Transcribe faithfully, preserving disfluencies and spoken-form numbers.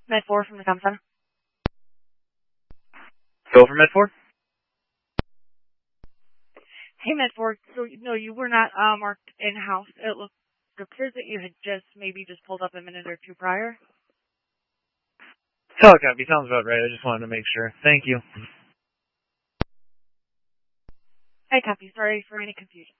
Med four from the Com Center. Go for Med four. Hey, Med four. So, no, you were not uh, marked in-house. It looked, it appears that you had just maybe just pulled up a minute or two prior. Telecopy sounds about right. I just wanted to make sure. Thank you. I copy. Sorry for any confusion.